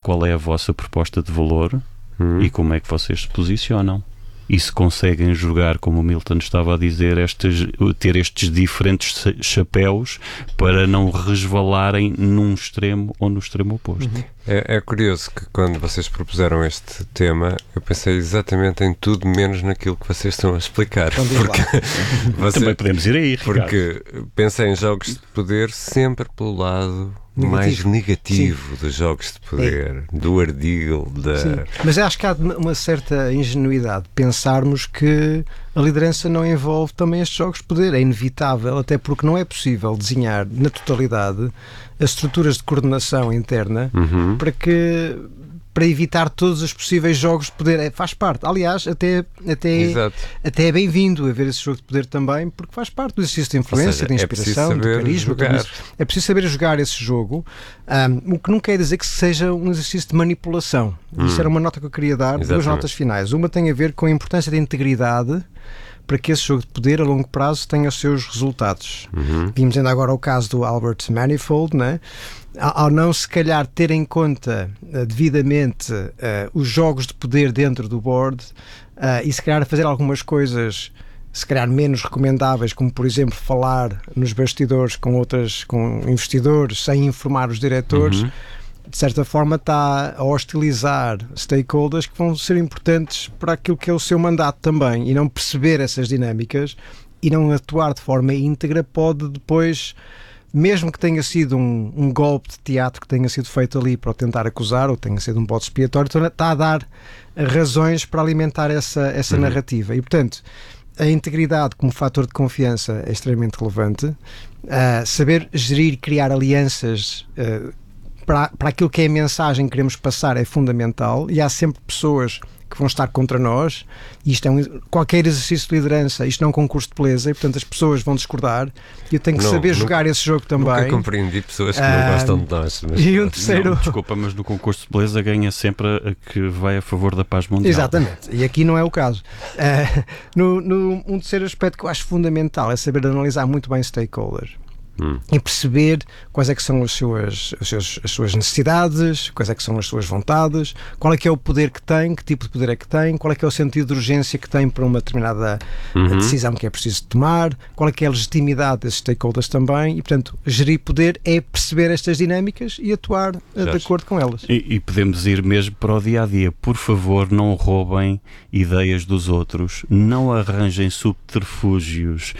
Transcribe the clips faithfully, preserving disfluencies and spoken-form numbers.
qual é a vossa proposta de valor hum. e como é que vocês se posicionam. E se conseguem jogar, como o Milton estava a dizer, estes, ter estes diferentes chapéus para não resvalarem num extremo ou no extremo oposto. Uhum. É, é curioso que quando vocês propuseram este tema, eu pensei exatamente em tudo menos naquilo que vocês estão a explicar. Porque você, também podemos ir aí, Ricardo. Porque pensei em jogos de poder sempre pelo lado negativo. mais negativo Sim. dos jogos de poder, é. do ardil, da... Sim. Mas acho que há uma certa ingenuidade pensarmos que a liderança não envolve também estes jogos de poder. É inevitável, até porque não é possível desenhar na totalidade as estruturas de coordenação interna uhum. para que... para evitar todos os possíveis jogos de poder. É, faz parte. Aliás, até, até, até é bem-vindo haver esse jogo de poder também, porque faz parte do exercício de influência, de inspiração, de carisma. É preciso saber jogar esse jogo, um, o que não quer dizer que seja um exercício de manipulação. Hum. Isso era uma nota que eu queria dar, Exatamente. duas notas finais. Uma tem a ver com a importância da integridade para que esse jogo de poder a longo prazo tenha os seus resultados. Uhum. Vimos ainda agora o caso do Albert Manifold, né? Ao não se calhar ter em conta uh, devidamente uh, os jogos de poder dentro do board uh, e se calhar fazer algumas coisas se calhar menos recomendáveis, como por exemplo falar nos bastidores com outras, com investidores sem informar os diretores, uhum. de certa forma está a hostilizar stakeholders que vão ser importantes para aquilo que é o seu mandato também, e não perceber essas dinâmicas e não atuar de forma íntegra pode depois, mesmo que tenha sido um, um golpe de teatro que tenha sido feito ali para o tentar acusar, ou tenha sido um bode expiatório, então está a dar razões para alimentar essa, essa uhum. narrativa. E, portanto, a integridade como fator de confiança é extremamente relevante. Uh, saber gerir e criar alianças uh, para, para aquilo que é a mensagem que queremos passar é fundamental, e há sempre pessoas que vão estar contra nós, e isto é um, qualquer exercício de liderança, isto não é um concurso de beleza, e portanto as pessoas vão discordar, e eu tenho que não, saber nunca, jogar esse jogo também. Nunca compreendi pessoas que uh, não gostam de nós. Mas... E um terceiro... Não, desculpa, mas no concurso de beleza ganha sempre a que vai a favor da paz mundial. Exatamente, e aqui não é o caso. Uh, no, no, um terceiro aspecto que eu acho fundamental é saber analisar muito bem stakeholders. Hum. E perceber quais é que são as suas, as, suas, as suas necessidades, quais é que são as suas vontades, qual é que é o poder que tem, que tipo de poder é que tem, qual é que é o sentido de urgência que tem para uma determinada uhum. decisão que é preciso tomar, qual é que é a legitimidade desses stakeholders também, e portanto gerir poder é perceber estas dinâmicas e atuar Já de acordo com elas. E, e podemos ir mesmo para o dia a dia. Por favor, não roubem ideias dos outros, não arranjem subterfúgios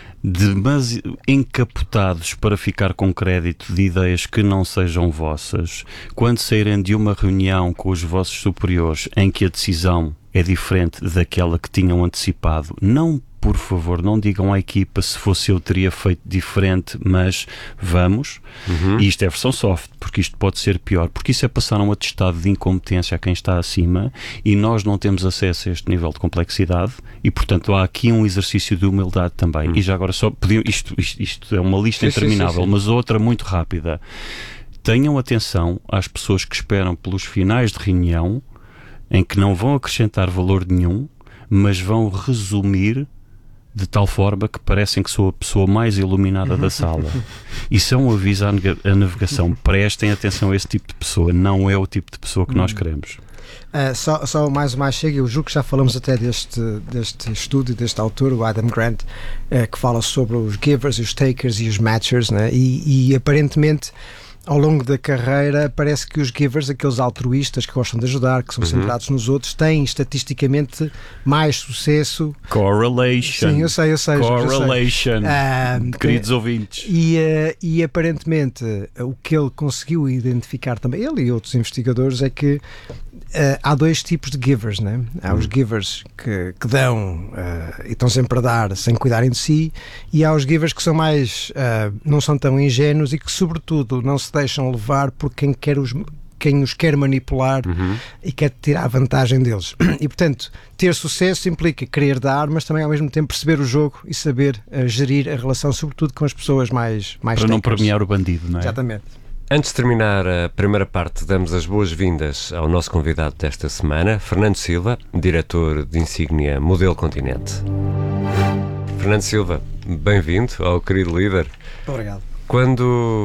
demasi- encapotados para ficar com crédito de ideias que não sejam vossas. Quando saírem de uma reunião com os vossos superiores em que a decisão é diferente daquela que tinham antecipado, não, por favor, não digam à equipa se fosse eu teria feito diferente, mas vamos, uhum. e isto é versão soft, porque isto pode ser pior, porque isso é passar um atestado de incompetência a quem está acima, e nós não temos acesso a este nível de complexidade, e portanto há aqui um exercício de humildade também. Uhum. E já agora só pedi, isto, isto, isto é uma lista sim, interminável, sim, sim, sim. mas outra muito rápida. Tenham atenção às pessoas que esperam pelos finais de reunião, em que não vão acrescentar valor nenhum, mas vão resumir de tal forma que parecem que sou a pessoa mais iluminada da sala. Isso é um aviso à navegação. Prestem atenção a esse tipo de pessoa. Não é o tipo de pessoa que nós queremos. Uh, só, só mais uma chega, eu julgo que já falamos até deste, deste estudo, deste autor, o Adam Grant, uh, que fala sobre os givers, os takers e os matchers, né? e, e aparentemente ao longo da carreira parece que os givers, aqueles altruístas que gostam de ajudar, que são uhum. centrados nos outros, têm estatisticamente mais sucesso. Correlation. Sim, eu sei, eu sei. Correlation. Eu sei. Uh, Queridos uh, ouvintes. E, uh, e aparentemente uh, o que ele conseguiu identificar também, ele e outros investigadores, é que Uh, há dois tipos de givers, né? Há os givers que, que dão uh, e estão sempre a dar sem cuidarem de si, e há os givers que são mais uh, não são tão ingênuos e que sobretudo não se deixam levar por quem, quer os, quem os quer manipular uhum. e quer tirar vantagem deles. E portanto, ter sucesso implica querer dar, mas também ao mesmo tempo perceber o jogo e saber uh, gerir a relação, sobretudo com as pessoas mais, mais para takers. Não premiar o bandido, não é? Exatamente. Antes de terminar a primeira parte, damos as boas-vindas ao nosso convidado desta semana, Fernando Silva, diretor de insígnia Modelo Continente. Fernando Silva, bem-vindo ao Querido Líder. Obrigado. Quando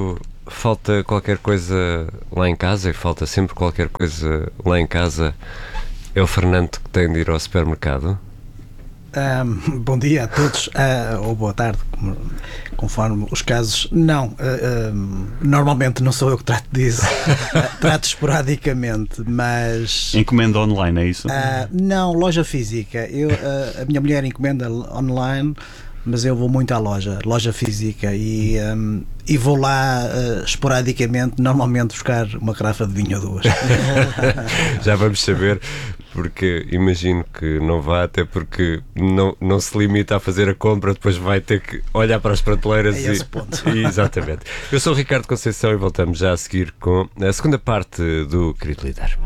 falta qualquer coisa lá em casa, e falta sempre qualquer coisa lá em casa, é o Fernando que tem de ir ao supermercado? Um, bom dia a todos, uh, ou boa tarde, conforme os casos. Não, uh, um, normalmente não sou eu que trato disso, uh, trato esporadicamente, mas... Encomenda online, é isso? Uh, não, loja física. Eu, uh, a minha mulher encomenda online, mas eu vou muito à loja, loja física, e, um, e vou lá uh, esporadicamente, normalmente buscar uma garrafa de vinho ou duas. Já vamos saber, porque imagino que não vá, até porque não, não se limita a fazer a compra, depois vai ter que olhar para as prateleiras. É esse ponto. E, exatamente. Eu sou o Ricardo Conceição e voltamos já a seguir com a segunda parte do Querido Líder.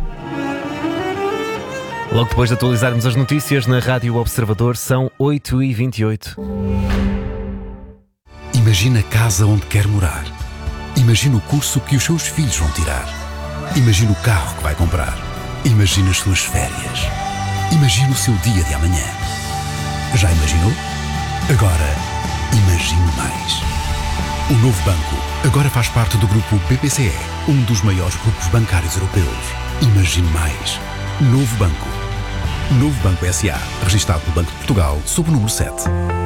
Logo depois de atualizarmos as notícias na Rádio Observador, são oito e vinte e oito. Imagina a casa onde quer morar. Imagina o curso que os seus filhos vão tirar. Imagina o carro que vai comprar. Imagina as suas férias. Imagina o seu dia de amanhã. Já imaginou? Agora, imagine mais. O Novo Banco agora faz parte do grupo B P C E, um dos maiores grupos bancários europeus. Imagine mais. Novo Banco. Novo Banco S A, registado no Banco de Portugal, sob o número sete.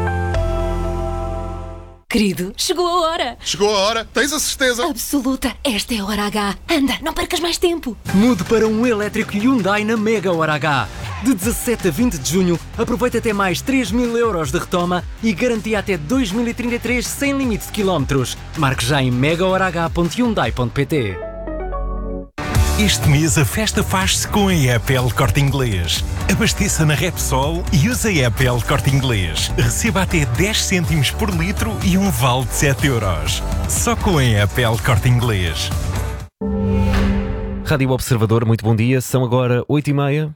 Querido, chegou a hora. Chegou a hora, tens a certeza? Absoluta, esta é a hora H. Anda, não percas mais tempo. Mude para um elétrico Hyundai na Mega Hora H. De dezassete a vinte de junho, aproveita até mais três mil euros de retoma e garantia até dois mil e trinta e três sem limite de quilómetros. Marque já em mega hora h ponto hyundai ponto p t. Este mês a festa faz-se com a E P L Corte Inglês. Abasteça na Repsol e use a E P L Corte Inglês. Receba até dez cêntimos por litro e um vale de sete euros. Só com a E P L Corte Inglês. Rádio Observador, muito bom dia. São agora oito e meia.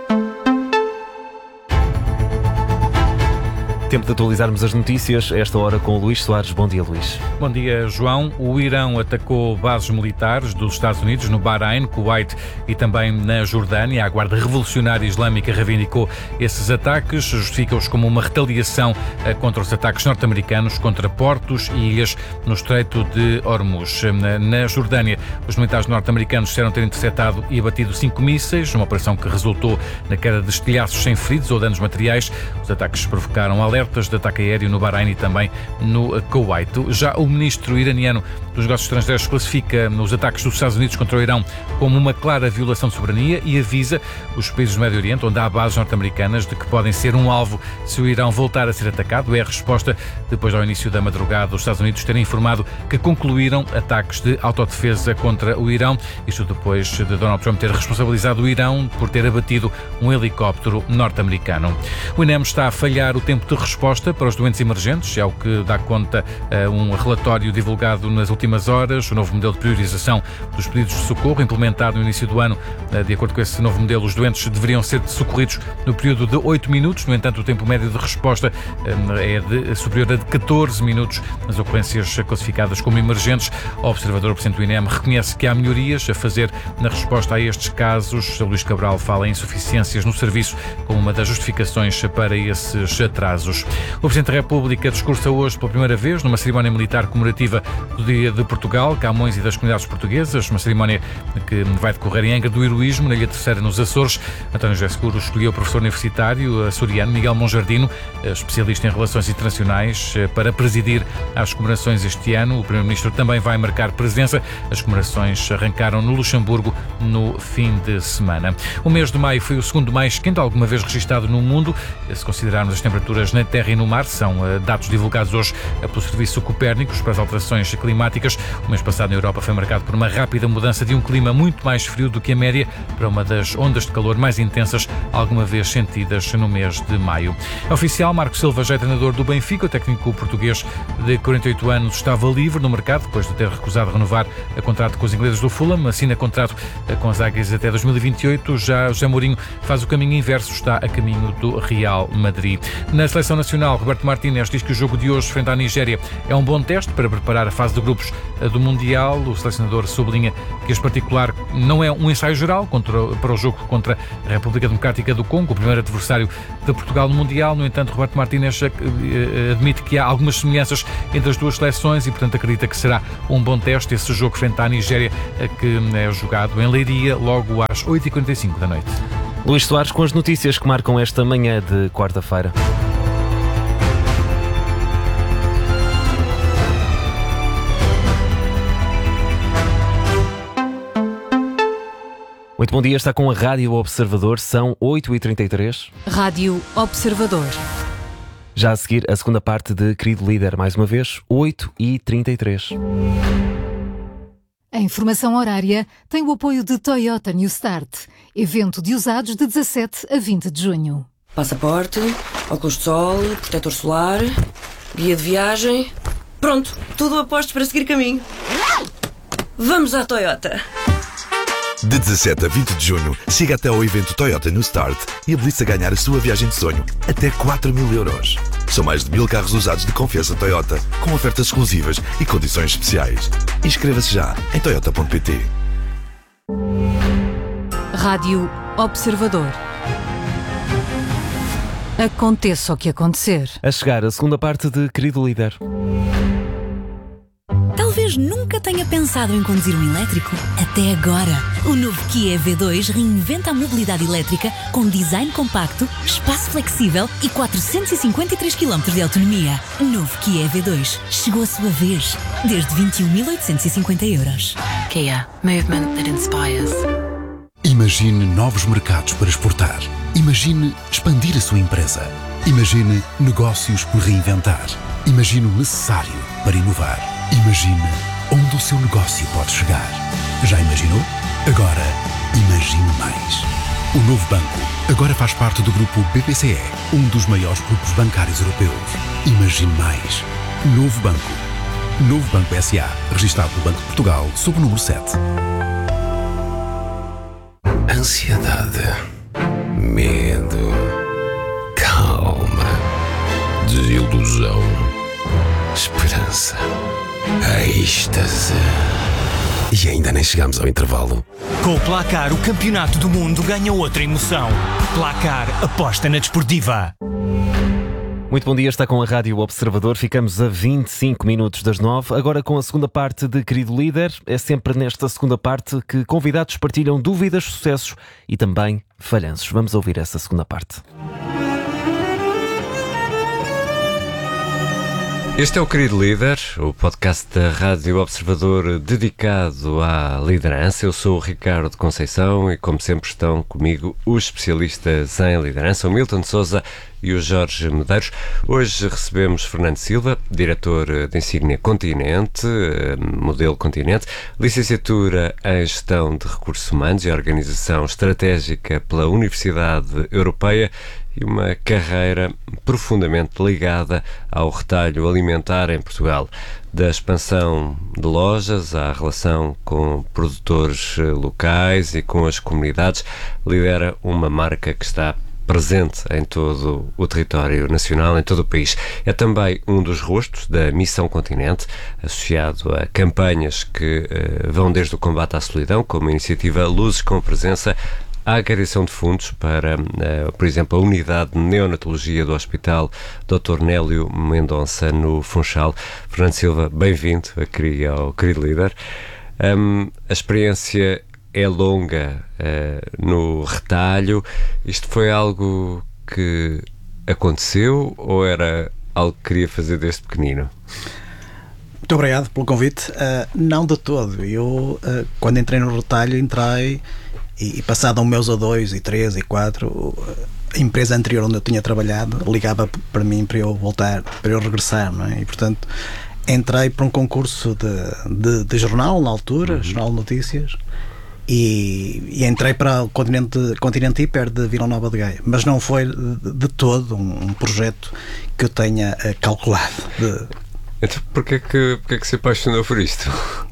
Tempo de atualizarmos as notícias, a esta hora com o Luís Soares. Bom dia, Luís. Bom dia, João. O Irão atacou bases militares dos Estados Unidos no Bahrein, Kuwait e também na Jordânia. A Guarda Revolucionária Islâmica reivindicou esses ataques, justifica-os como uma retaliação contra os ataques norte-americanos contra portos e ilhas no Estreito de Hormuz. Na Jordânia, os militares norte-americanos disseram ter interceptado e abatido cinco mísseis, uma operação que resultou na queda de estilhaços sem feridos ou danos materiais. Os ataques provocaram alertas de ataque aéreo no Bahrein e também no Kuwait. Já o ministro iraniano dos Negócios Estrangeiros classifica os ataques dos Estados Unidos contra o Irão como uma clara violação de soberania e avisa os países do Médio Oriente, onde há bases norte-americanas, de que podem ser um alvo se o Irão voltar a ser atacado. É a resposta depois ao início da madrugada os Estados Unidos terem informado que concluíram ataques de autodefesa contra o Irão. Isto depois de Donald Trump ter responsabilizado o Irão por ter abatido um helicóptero norte-americano. O INEM está a falhar o tempo de resposta para os doentes emergentes, é o que dá conta uh, um relatório divulgado nas últimas horas. O novo modelo de priorização dos pedidos de socorro, implementado no início do ano, uh, de acordo com esse novo modelo, os doentes deveriam ser socorridos no período de oito minutos. No entanto, o tempo médio de resposta uh, é de, superior a de catorze minutos nas ocorrências classificadas como emergentes. O observador, presidente do INEM, reconhece que há melhorias a fazer na resposta a estes casos. Luís Cabral fala em insuficiências no serviço como uma das justificações para esses atrasos. O Presidente da República discursa hoje pela primeira vez numa cerimónia militar comemorativa do Dia de Portugal, Camões e das comunidades portuguesas, uma cerimónia que vai decorrer em Angra do Heroísmo, na Ilha Terceira, nos Açores. António José Seguro escolheu o professor universitário açoriano Miguel Monjardino, especialista em relações internacionais, para presidir as comemorações este ano. O Primeiro-Ministro também vai marcar presença. As comemorações arrancaram no Luxemburgo no fim de semana. O mês de maio foi o segundo mais quente alguma vez registado no mundo, se considerarmos as temperaturas na Terra e no mar. São uh, dados divulgados hoje uh, pelo Serviço Copérnicos para as alterações climáticas. O mês passado na Europa foi marcado por uma rápida mudança de um clima muito mais frio do que a média para uma das ondas de calor mais intensas alguma vez sentidas no mês de maio. É oficial, Marco Silva já é treinador do Benfica. O técnico português de quarenta e oito anos estava livre no mercado depois de ter recusado renovar a contrato com os ingleses do Fulham. Assina contrato uh, com as Águias até dois mil e vinte e oito. Já José Mourinho faz o caminho inverso, está a caminho do Real Madrid. Na seleção nacional, Roberto Martínez diz que o jogo de hoje frente à Nigéria é um bom teste para preparar a fase de grupos do Mundial. O selecionador sublinha que este particular não é um ensaio geral contra, para o jogo contra a República Democrática do Congo, o primeiro adversário de Portugal no Mundial. No entanto, Roberto Martínez admite que há algumas semelhanças entre as duas seleções e, portanto, acredita que será um bom teste esse jogo frente à Nigéria, que é jogado em Leiria logo às oito e quarenta e cinco da noite. Luís Soares com as notícias que marcam esta manhã de quarta-feira. Muito bom dia, está com a Rádio Observador, são oito e trinta e três. Rádio Observador. Já a seguir, a segunda parte de Querido Líder, mais uma vez, oito e trinta e três. A informação horária tem o apoio de Toyota New Start, evento de usados de dezassete a vinte de junho. Passaporte, óculos de sol, protetor solar, guia de viagem. Pronto, tudo a postos para seguir caminho. Vamos à Toyota! De dezassete a vinte de junho, siga até ao evento Toyota New Start e habilite-se a ganhar a sua viagem de sonho, até quatro mil euros. São mais de mil carros usados de confiança Toyota, com ofertas exclusivas e condições especiais. Inscreva-se já em toyota ponto pt. Rádio Observador. Aconteça o que acontecer. A chegar a segunda parte de Querido Líder. Talvez nunca tenha pensado em conduzir um elétrico. Até agora. O novo Kia E V dois reinventa a mobilidade elétrica com design compacto, espaço flexível e quatrocentos e cinquenta e três quilómetros de autonomia. Novo Kia E V dois. Chegou a sua vez. Desde vinte e um mil oitocentos e cinquenta euros. Kia. Movement that inspires. Imagine novos mercados para exportar. Imagine expandir a sua empresa. Imagine negócios por reinventar. Imagine o necessário para inovar. Imagine onde o seu negócio pode chegar. Já imaginou? Agora, imagine mais. O novo banco agora faz parte do grupo B P C E, um dos maiores grupos bancários europeus. Imagine mais. Novo banco. Novo Banco S A, registado no Banco de Portugal, sob o número sete. Ansiedade, medo, calma, desilusão, esperança, êxtase. E ainda nem chegamos ao intervalo. Com o Placar, o campeonato do mundo ganha outra emoção. Placar, aposta na desportiva. Muito bom dia, está com a Rádio Observador. Ficamos a vinte e cinco minutos das nove. Agora com a segunda parte de Querido Líder. É sempre nesta segunda parte que convidados partilham dúvidas, sucessos e também falhanços. Vamos ouvir essa segunda parte. Este é o Querido Líder, o podcast da Rádio Observador dedicado à liderança. Eu sou o Ricardo Conceição e, como sempre, estão comigo os especialistas em liderança, o Milton Sousa e o Jorge Medeiros. Hoje recebemos Fernando Silva, diretor de insígnia Continente, modelo Continente, licenciatura em Gestão de Recursos Humanos e Organização Estratégica pela Universidade Europeia e uma carreira profundamente ligada ao retalho alimentar em Portugal. Da expansão de lojas à relação com produtores locais e com as comunidades, lidera uma marca que está presente em todo o território nacional, em todo o país. É também um dos rostos da Missão Continente, associado a campanhas que uh, vão desde o combate à solidão, como a iniciativa Luzes com Presença, a agremiação de fundos para, uh, por exemplo, a unidade de neonatologia do Hospital doutor Nélio Mendonça, no Funchal. Fernando Silva, bem-vindo aqui ao Querido Líder. Um, a experiência é longa uh, no retalho. Isto foi algo que aconteceu ou era algo que queria fazer desde pequenino? Muito obrigado pelo convite. Uh, não de todo. Eu, uh, quando entrei no retalho, entrei e, e passado um mês ou dois, e três, e quatro, a empresa anterior onde eu tinha trabalhado ligava para mim para eu voltar, para eu regressar, não é? E, portanto, entrei para um concurso de, de, de jornal, na altura, uhum. Jornal de Notícias, e, e entrei para o Continente, Continente Hiper de Vila Nova de Gaia. Mas não foi de, de todo um, um projeto que eu tenha uh, calculado. De... Então, porquê que, porquê que se apaixonou por isto?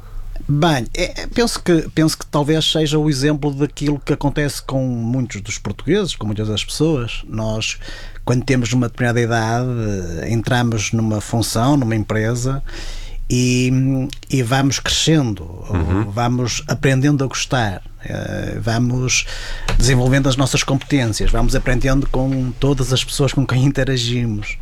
Bem, é, penso, que, penso que talvez seja o exemplo daquilo que acontece com muitos dos portugueses, com muitas das pessoas. Nós, quando temos uma determinada idade, entramos numa função, numa empresa e, e vamos crescendo, uhum. vamos aprendendo a gostar, vamos desenvolvendo as nossas competências, vamos aprendendo com todas as pessoas com quem interagimos,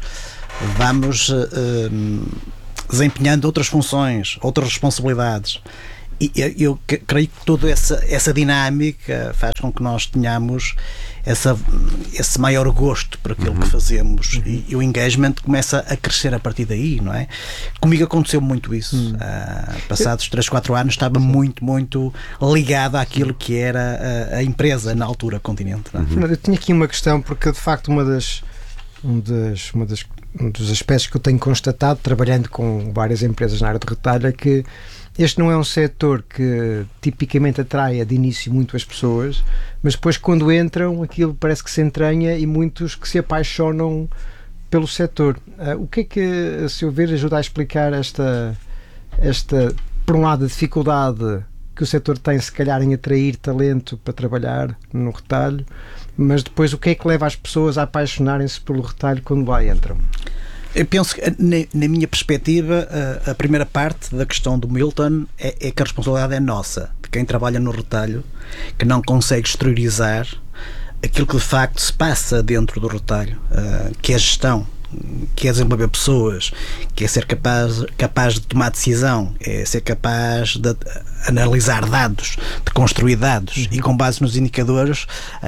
vamos uh, desempenhando outras funções, outras responsabilidades. E eu creio que toda essa, essa dinâmica faz com que nós tenhamos essa, esse maior gosto por aquilo uhum. que fazemos, uhum. e, e o engagement começa a crescer a partir daí, não é? Comigo aconteceu muito isso. Uhum. Uh, passados três, quatro anos estava muito, muito ligado àquilo que era a, a empresa na altura, Continente. Não é? Uhum. Eu tinha aqui uma questão, porque de facto uma das, um das, uma das, um dos aspectos que eu tenho constatado, trabalhando com várias empresas na área de retalho, é que este não é um setor que tipicamente atraia de início muito as pessoas, mas depois quando entram aquilo parece que se entranha e muitos que se apaixonam pelo setor. Uh, o que é que, a seu ver, ajuda a explicar esta, esta, por um lado, a dificuldade que o setor tem, se calhar, em atrair talento para trabalhar no retalho, mas depois o que é que leva as pessoas a apaixonarem-se pelo retalho quando lá entram? Eu penso que, na minha perspectiva, a primeira parte da questão do Milton é, é que a responsabilidade é nossa, de quem trabalha no retalho, que não consegue exteriorizar aquilo que de facto se passa dentro do retalho, que é a gestão, que é desenvolver pessoas, que é ser capaz, capaz de tomar decisão, é ser capaz de analisar dados, de construir dados, uhum. e com base nos indicadores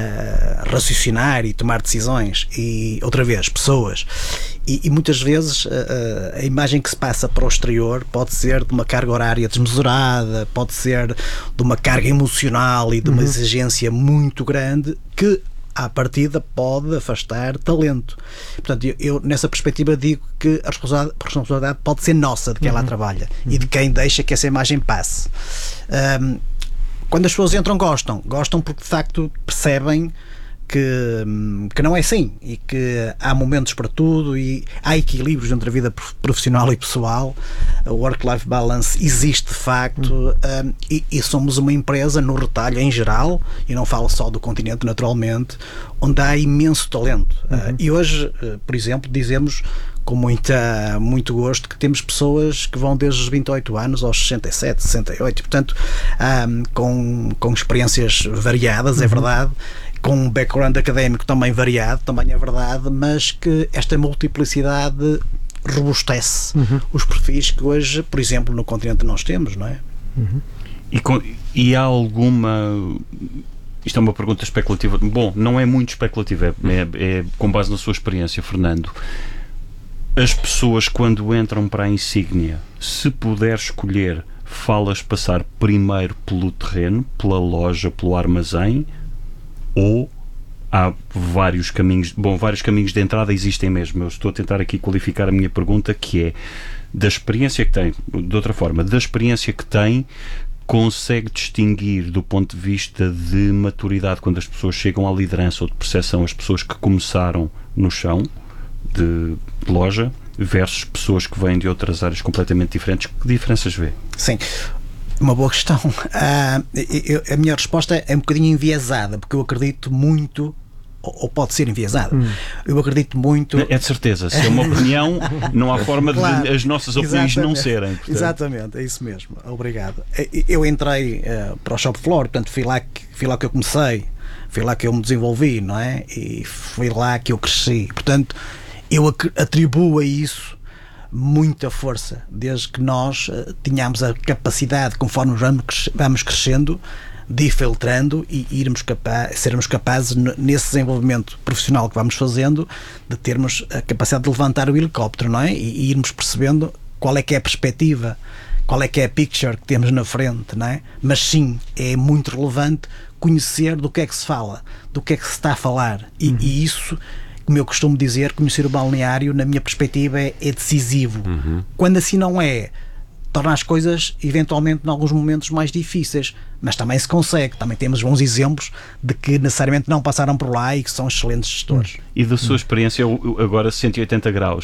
uh, raciocinar e tomar decisões. E outra vez, pessoas. E, e muitas vezes uh, a imagem que se passa para o exterior pode ser de uma carga horária desmesurada, pode ser de uma carga emocional e de uma uhum. exigência muito grande que à partida pode afastar talento. Portanto, eu, eu nessa perspectiva digo que a responsabilidade, a responsabilidade pode ser nossa, de quem uhum. lá trabalha, uhum. e de quem deixa que essa imagem passe. Um, quando as pessoas entram, gostam. Gostam porque de facto percebem que, que não é assim, e que há momentos para tudo e há equilíbrios entre a vida profissional e pessoal. A work-life balance existe de facto, um, e, e somos uma empresa no retalho em geral, e não falo só do Continente, naturalmente, onde há imenso talento. Uhum. Uh, e hoje, uh, por exemplo, dizemos com muita, muito gosto que temos pessoas que vão desde os vinte e oito anos aos sessenta e sete, sessenta e oito, portanto, um, com, com experiências variadas, uhum. é verdade, com um background académico também variado, também é verdade, mas que esta multiplicidade robustece uhum. os perfis que hoje, por exemplo, no Continente nós temos, não é? Uhum. E, com, e há alguma... Isto é uma pergunta especulativa. Bom, não é muito especulativa, é, é, é com base na sua experiência, Fernando. As pessoas, quando entram para a insígnia, se puder escolher, falas passar primeiro pelo terreno, pela loja, pelo armazém, ou há vários caminhos, bom, vários caminhos de entrada existem mesmo. Eu estou a tentar aqui qualificar a minha pergunta, que é, da experiência que tem, de outra forma, da experiência que tem, consegue distinguir do ponto de vista de maturidade, quando as pessoas chegam à liderança ou de percepção, as pessoas que começaram no chão de loja versus pessoas que vêm de outras áreas completamente diferentes? Que diferenças vê? Sim, uma boa questão. Uh, eu, a minha resposta é um bocadinho enviesada, porque eu acredito muito, ou pode ser enviesada, hum. eu acredito muito... É de certeza, se é uma opinião, não há forma de claro, as nossas opiniões exatamente, não serem. Portanto. Exatamente, é isso mesmo, obrigado. Eu entrei uh, para o shop floor, portanto fui lá, que, fui lá que eu comecei, fui lá que eu me desenvolvi, não é? E foi lá que eu cresci, portanto eu atribuo a isso muita força, desde que nós uh, tenhamos a capacidade, conforme vamos, vamos crescendo, de ir filtrando e irmos capa- sermos capazes, n- nesse desenvolvimento profissional que vamos fazendo, de termos a capacidade de levantar o helicóptero, não é? E, e irmos percebendo qual é que é a perspectiva, qual é que é a picture que temos na frente, não é? Mas sim, é muito relevante conhecer do que é que se fala, do que é que se está a falar, e, uhum. e isso, como eu costumo dizer, conhecer o balneário, na minha perspectiva, é, é decisivo. Uhum. Quando assim não é, torna as coisas, eventualmente, em alguns momentos mais difíceis, mas também se consegue. Também temos bons exemplos de que necessariamente não passaram por lá e que são excelentes gestores. E da sua experiência, agora cento e oitenta graus,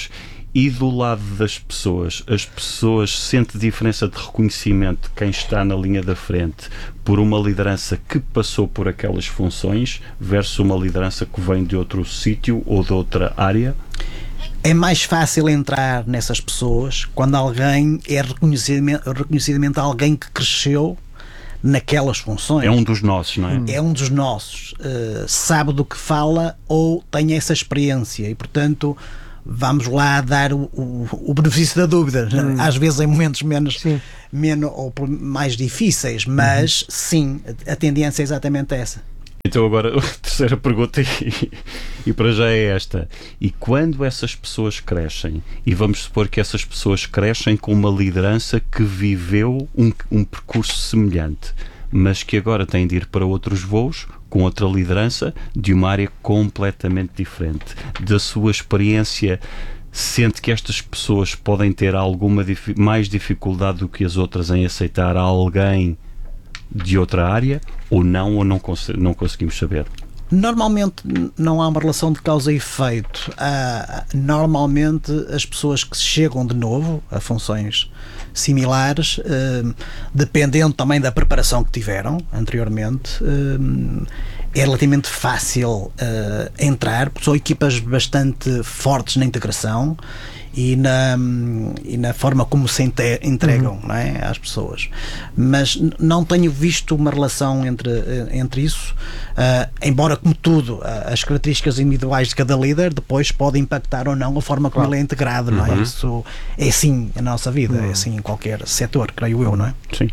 E do lado das pessoas, as pessoas sentem diferença de reconhecimento de quem está na linha da frente por uma liderança que passou por aquelas funções versus uma liderança que vem de outro sítio ou de outra área? É mais fácil entrar nessas pessoas quando alguém é reconhecidamente, reconhecidamente alguém que cresceu naquelas funções. É um dos nossos, não é? É um dos nossos. Uh, sabe do que fala ou tem essa experiência e, portanto, vamos lá dar o, o, o benefício da dúvida. Hum. Às vezes em momentos menos, menos ou mais difíceis, mas uhum. sim, a, a tendência é exatamente essa. Então agora a terceira pergunta e, e para já é esta. E quando essas pessoas crescem, e vamos supor que essas pessoas crescem com uma liderança que viveu um, um percurso semelhante, mas que agora tem de ir para outros voos com outra liderança de uma área completamente diferente. Da sua experiência, sente que estas pessoas podem ter alguma mais dificuldade do que as outras em aceitar alguém de outra área, ou não, ou não, cons não conseguimos saber? Normalmente não há uma relação de causa e efeito. Ah, normalmente as pessoas que chegam de novo a funções similares, ah, dependendo também da preparação que tiveram anteriormente, ah, é relativamente fácil ah, entrar, porque são equipas bastante fortes na integração e na, e na forma como se entregam, uhum. não é, às pessoas. Mas não tenho visto uma relação entre, entre isso, uh, embora, como tudo, uh, as características individuais de cada líder depois podem impactar ou não a forma como claro. ele é integrado, não é? Uhum. Isso é assim a nossa vida, uhum. é assim em qualquer setor, creio eu, não é? Sim.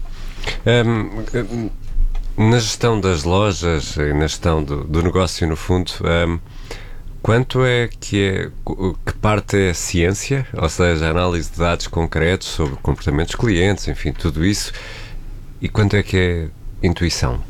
Um, na gestão das lojas e na gestão do, do negócio, no fundo, um, quanto é que é, que parte é ciência, ou seja, análise de dados concretos sobre comportamentos dos clientes, enfim, tudo isso, e quanto é que é intuição?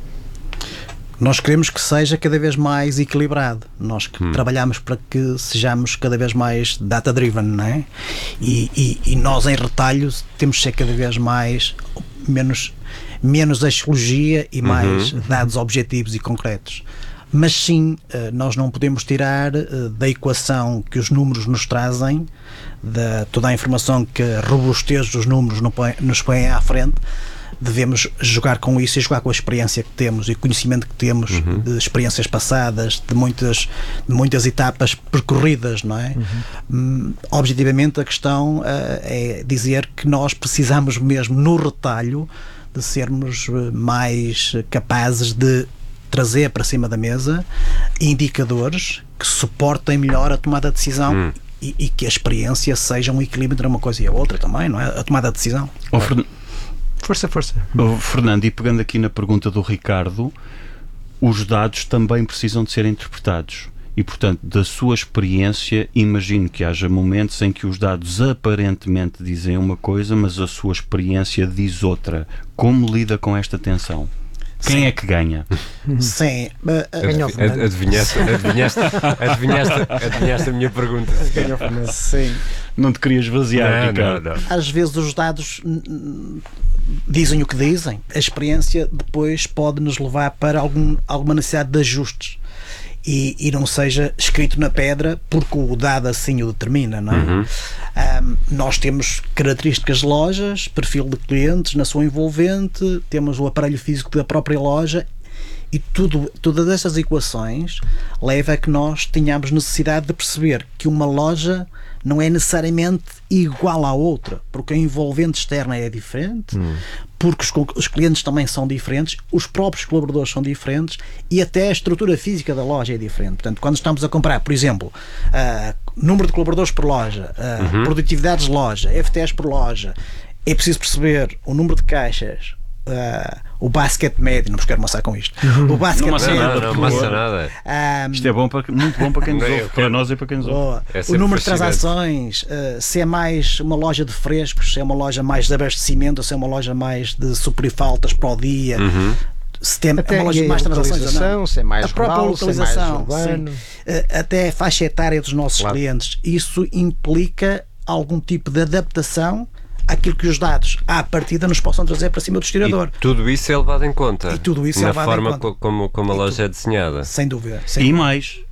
Nós queremos que seja cada vez mais equilibrado. Nós que hum. trabalhamos para que sejamos cada vez mais data-driven, não é? E, e, e nós em retalho temos de ser cada vez mais menos, menos astrologia e mais uhum. dados objetivos e concretos. Mas sim, nós não podemos tirar da equação que os números nos trazem, de toda a informação que a robustez dos números nos põe à frente. Devemos jogar com isso e jogar com a experiência que temos e o conhecimento que temos uhum. de experiências passadas, de muitas, de muitas etapas percorridas, não é? Uhum. Objetivamente, a questão uh, é dizer que nós precisamos mesmo, no retalho, de sermos mais capazes de trazer para cima da mesa indicadores que suportem melhor a tomada de decisão hum. e, e que a experiência seja um equilíbrio entre uma coisa e a outra também, não é? A tomada de decisão. Oh, Fern... Força, força. Oh, Fernando, e pegando aqui na pergunta do Ricardo, os dados também precisam de ser interpretados. E, portanto, da sua experiência, imagino que haja momentos em que os dados aparentemente dizem uma coisa, mas a sua experiência diz outra. Como lida com esta tensão? Quem Sim. é que ganha? Sim. Ad, adivinhaste, adivinhaste, adivinhaste, adivinhaste a minha pergunta. Sim. Não te querias vaziar, não, Ricardo. Não, não. Às vezes os dados dizem o que dizem. A experiência depois pode nos levar para algum, alguma necessidade de ajustes. E, e não seja escrito na pedra porque o dado assim o determina, não é? Uhum. Um, nós temos características de lojas, perfil de clientes na sua envolvente, temos o aparelho físico da própria loja e tudo, todas essas equações levam a que nós tenhamos necessidade de perceber que uma loja não é necessariamente igual à outra, porque a envolvente externa é diferente, hum. porque os, os clientes também são diferentes, os próprios colaboradores são diferentes e até a estrutura física da loja é diferente. Portanto, quando estamos a comprar, por exemplo, uh, número de colaboradores por loja, uh, uhum. produtividade de loja, F T S por loja, é preciso perceber o número de caixas, Uh, o basket médio, não vos quero amassar com isto. Uhum. O basket não massa médio, nada, não massa nada. Um, isto é bom para, muito bom para quem nos ouve, para nós e para quem nos ouve. É o número de transações, uh, se é mais uma loja de frescos, se é uma loja mais de abastecimento, se é uma loja mais de suprir faltas para o dia. Uhum. Se tem até uma loja de mais transações ou não. Se é mais a própria rural, localização, se é mais urbano. Até a faixa etária dos nossos claro. clientes. Isso implica algum tipo de adaptação àquilo que os dados à partida nos possam trazer para cima do historiador. E tudo isso é levado em conta e tudo isso na é levado forma em conta. como, como a e loja tudo, é desenhada. Sem dúvida. Sem e dúvida. mais,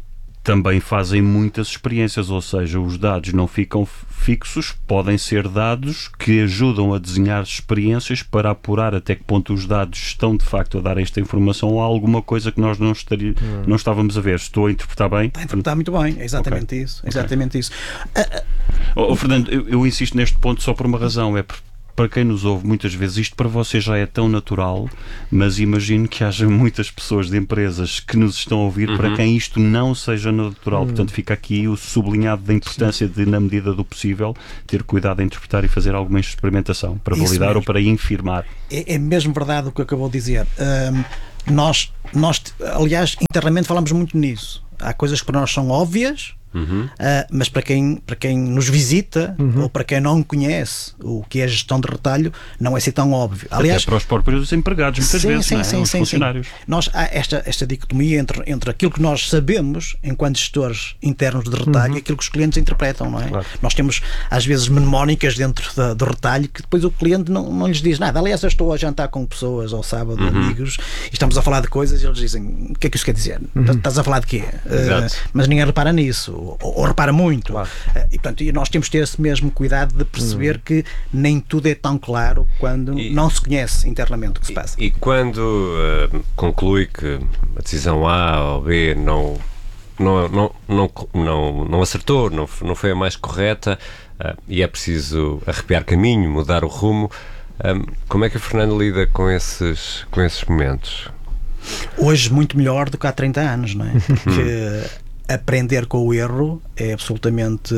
também fazem muitas experiências, ou seja, os dados não ficam fixos, podem ser dados que ajudam a desenhar experiências para apurar até que ponto os dados estão de facto a dar esta informação ou alguma coisa que nós não, estaria, hum. não estávamos a ver. Estou a interpretar bem? Está a interpretar muito bem, é exatamente okay. isso. Exatamente okay. isso. Uh, uh, oh, Fernando, eu, eu insisto neste ponto só por uma razão, é por para quem nos ouve muitas vezes, isto para você já é tão natural, mas imagino que haja muitas pessoas de empresas que nos estão a ouvir uhum. para quem isto não seja natural. Uhum. Portanto, fica aqui o sublinhado da importância Sim. de, na medida do possível, ter cuidado em interpretar e fazer alguma experimentação para Isso validar mesmo. Ou para infirmar. É, é mesmo verdade o que acabou de dizer. Um, nós, nós, aliás, internamente falamos muito nisso. Há coisas que para nós são óbvias, Uhum. Uh, mas para quem, para quem nos visita uhum. ou para quem não conhece o que é a gestão de retalho, não é assim tão óbvio. Aliás, até para os próprios empregados, muitas sim, vezes, sim, não é? sim, os sim, funcionários. Sim. Nós, há esta, esta dicotomia entre, entre aquilo que nós sabemos enquanto gestores internos de retalho uhum. e aquilo que os clientes interpretam, não é? Claro. Nós temos, às vezes, mnemónicas dentro da, do retalho que depois o cliente não, não lhes diz nada. Aliás, eu estou a jantar com pessoas ao sábado, uhum. amigos, e estamos a falar de coisas e eles dizem, o que é que isso quer dizer? Uhum. Estás a falar de quê? Uh, mas ninguém repara nisso, ou, ou repara muito. Claro. E, portanto, nós temos que ter esse mesmo cuidado de perceber uhum. que nem tudo é tão claro quando e, não se conhece internamente o que se passa. E, e quando uh, conclui que a decisão A ou B não, não, não, não, não, não acertou, não, não foi a mais correta uh, e é preciso arrepiar caminho, mudar o rumo, um, como é que a Fernanda lida com esses, com esses momentos? Hoje muito melhor do que há trinta anos, não é? Porque aprender com o erro é absolutamente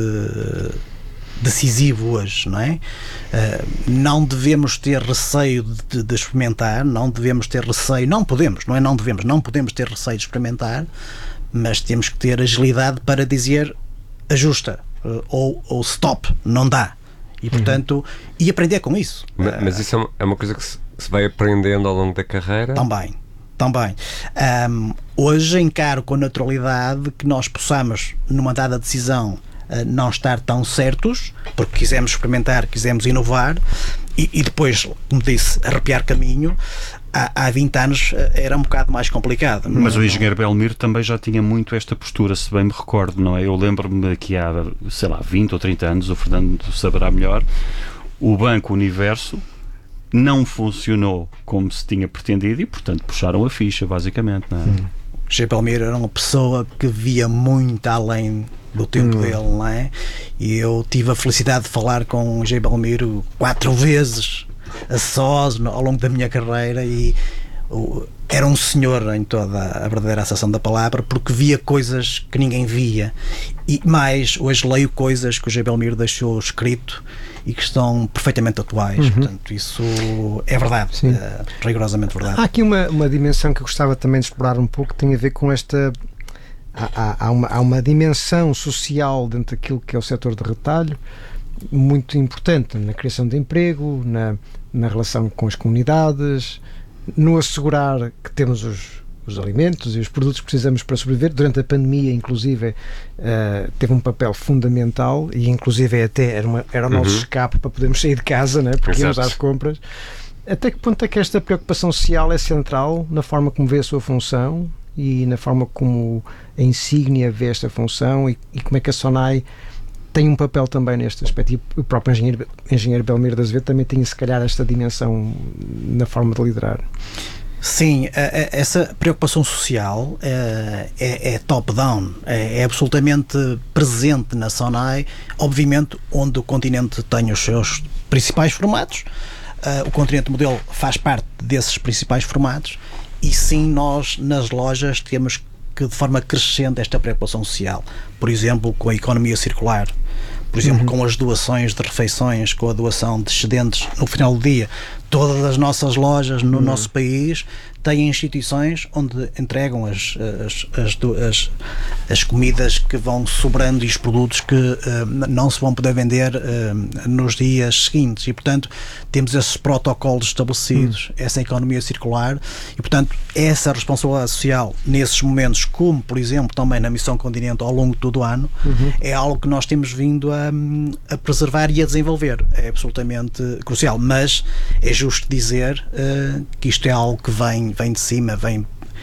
decisivo hoje, não é? Uh, não devemos ter receio de, de experimentar, não devemos ter receio, não podemos, não é não devemos, não podemos ter receio de experimentar, mas temos que ter agilidade para dizer ajusta uh, ou, ou stop, não dá. E portanto, uhum. e aprender com isso. Mas, mas isso é uma, é uma coisa que se, que se vai aprendendo ao longo da carreira? Também. Também. Um, hoje encaro com naturalidade que nós possamos, numa dada decisão, uh, não estar tão certos, porque quisemos experimentar, quisemos inovar, e, e depois, como disse, arrepiar caminho. Há, há vinte anos uh, era um bocado mais complicado. Mas não, o engenheiro não... Belmiro também já tinha muito esta postura, se bem me recordo, não é? Eu lembro-me que há, sei lá, vinte ou trinta anos, o Fernando saberá melhor, o Banco Universo não funcionou como se tinha pretendido e, portanto, puxaram a ficha, basicamente, não é? Hum. O G. Belmiro era uma pessoa que via muito além do tempo hum. dele, não é? E eu tive a felicidade de falar com o G. Belmiro quatro vezes a sós ao longo da minha carreira e o, era um senhor em toda a verdadeira acessão da palavra, porque via coisas que ninguém via. E mais, hoje leio coisas que o G. Belmiro deixou escrito e que estão perfeitamente atuais. Uhum. Portanto, isso é verdade, é, rigorosamente verdade. Há aqui uma, uma dimensão que eu gostava também de explorar um pouco, que tem a ver com esta... Há, há, uma, há uma dimensão social dentro daquilo que é o setor de retalho muito importante na criação de emprego, na, na relação com as comunidades, no assegurar que temos os, os alimentos e os produtos que precisamos para sobreviver. Durante a pandemia, inclusive, uh, teve um papel fundamental e, inclusive, até era, uma, era o nosso uhum. escape para podermos sair de casa, né? Porque íamos às compras. Até que ponto é que esta preocupação social é central na forma como vê a sua função e na forma como a insígnia vê esta função e, e como é que a SONAI tem um papel também neste aspecto? E o próprio engenheiro, engenheiro Belmiro de Azevedo também tem, se calhar, esta dimensão na forma de liderar. Sim, essa preocupação social é, é, é top-down, é, é absolutamente presente na SONAI, obviamente onde o continente tem os seus principais formatos, o continente modelo faz parte desses principais formatos e sim, nós nas lojas temos que de forma crescente esta preocupação social, por exemplo com a economia circular, por exemplo uhum. com as doações de refeições, com a doação de excedentes no final do dia. Todas as nossas lojas no uhum. nosso país têm instituições onde entregam as, as, as, as, as comidas que vão sobrando e os produtos que uh, não se vão poder vender uh, nos dias seguintes e, portanto, temos esses protocolos estabelecidos, uhum. essa economia circular e, portanto, essa responsabilidade social nesses momentos, como, por exemplo, também na Missão Continente ao longo de todo o ano, uhum. é algo que nós temos vindo a, a preservar e a desenvolver. É absolutamente crucial, mas é justo dizer uh, que isto é algo que vem, vem de cima, vem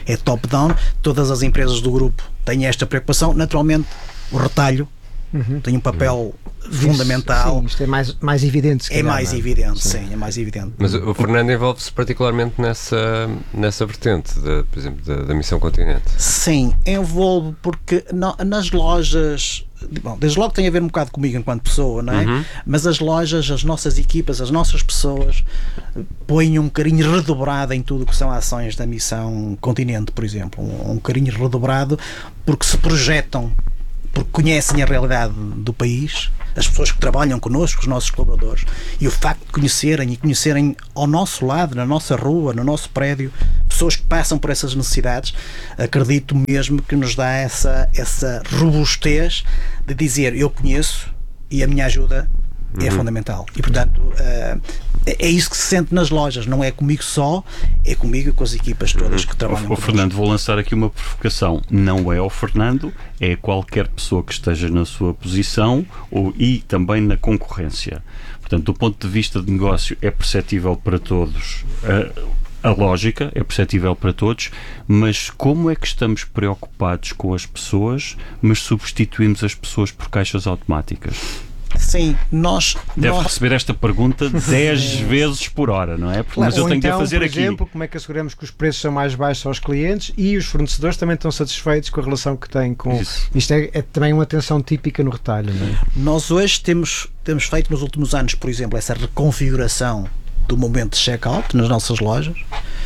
é top-down. Todas as empresas do grupo têm esta preocupação. Naturalmente, o retalho uhum. tem um papel uhum. fundamental. Sim, isto é mais, mais evidente. É mais não? evidente, sim. sim, é mais evidente. Mas o Fernando envolve-se particularmente nessa, nessa vertente, de, por exemplo, da, da Missão Continente. Sim, envolve porque no, nas lojas, bom, desde logo tem a ver um bocado comigo enquanto pessoa, não é? Uhum. Mas as lojas, as nossas equipas, as nossas pessoas põem um carinho redobrado em tudo o que são ações da Missão Continente, por exemplo. Um, um carinho redobrado porque se projetam, porque conhecem a realidade do país, as pessoas que trabalham connosco, os nossos colaboradores, e o facto de conhecerem e conhecerem ao nosso lado, na nossa rua, no nosso prédio, pessoas que passam por essas necessidades, acredito mesmo que nos dá essa, essa robustez de dizer eu conheço e a minha ajuda é uhum. fundamental. E portanto uh, é isso que se sente nas lojas, não é comigo só, é comigo e com as equipas todas que trabalham. O, o Fernando, vou lançar aqui uma provocação. Não é o Fernando, é qualquer pessoa que esteja na sua posição ou, e também na concorrência. Portanto, do ponto de vista de negócio, é perceptível para todos. Uh, A lógica é perceptível para todos, mas como é que estamos preocupados com as pessoas, mas substituímos as pessoas por caixas automáticas? Sim, nós... Deve nós... receber esta pergunta dez vezes por hora, não é? Porque, mas eu Ou tenho então, que a fazer por aqui. exemplo, como é que asseguramos que os preços são mais baixos aos clientes e os fornecedores também estão satisfeitos com a relação que têm com... Isso. Isto é, é também uma atenção típica no retalho, não é? Nós hoje temos, temos feito nos últimos anos, por exemplo, essa reconfiguração do momento de check-out nas nossas lojas.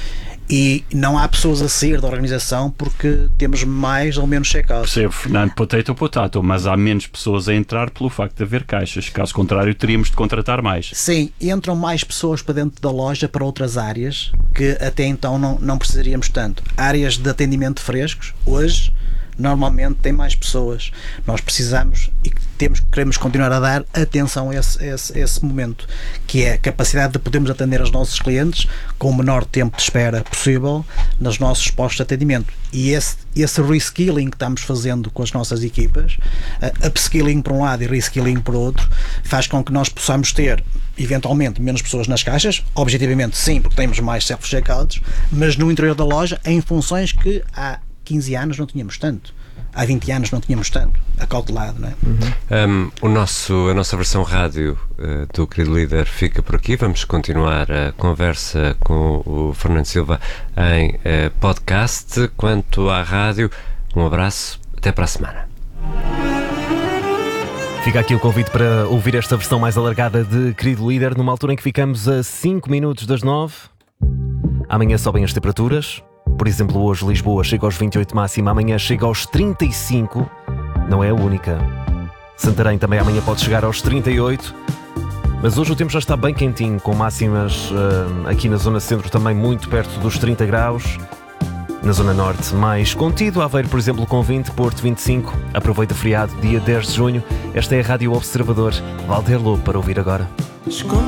E não há pessoas a sair da organização porque temos mais ou menos check-out. Percebo, Fernando, potato, potato, mas há menos pessoas a entrar pelo facto de haver caixas. Caso contrário, teríamos de contratar mais. Sim, entram mais pessoas para dentro da loja para outras áreas que até então não, não precisaríamos tanto. Áreas de atendimento frescos, hoje, normalmente tem mais pessoas. Nós precisamos e temos, queremos continuar a dar atenção a esse, esse, esse momento, que é a capacidade de podermos atender os nossos clientes com o menor tempo de espera possível nos nossos postos de atendimento. E esse, esse reskilling que estamos fazendo com as nossas equipas, uh, upskilling por um lado e reskilling por outro, faz com que nós possamos ter eventualmente menos pessoas nas caixas, objetivamente sim, porque temos mais self-checkouts, mas no interior da loja em funções que há quinze anos não tínhamos tanto, há vinte anos não tínhamos tanto, acautelado, não é? Uhum. Um, o nosso, a nossa versão rádio uh, do Querido Líder fica por aqui. Vamos continuar a conversa com o Fernando Silva em uh, podcast. Quanto à rádio, um abraço, até para a semana. Fica aqui o convite para ouvir esta versão mais alargada de Querido Líder, numa altura em que ficamos a cinco minutos das nove. Amanhã sobem as temperaturas. Por exemplo, hoje Lisboa chega aos vinte e oito máxima, amanhã chega aos trinta e cinco, não é a única. Santarém também amanhã pode chegar aos trinta e oito, mas hoje o tempo já está bem quentinho, com máximas uh, aqui na zona centro também muito perto dos trinta graus. Na zona norte mais contido, Aveiro, por exemplo, com vinte, Porto vinte e cinco. Aproveita o feriado, dia dez de junho. Esta é a Rádio Observador. Valder Lobo para ouvir agora.